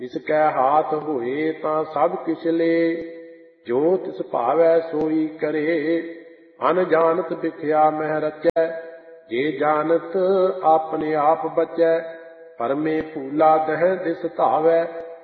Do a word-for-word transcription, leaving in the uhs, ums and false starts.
जिसकै हाथ होए तां सब किछ ले, जो तिस भावै सोई करे। अनजानत बिख्या मह रचै, जे जानत अपने आप बचै। परमे फूला दह दिस धावै,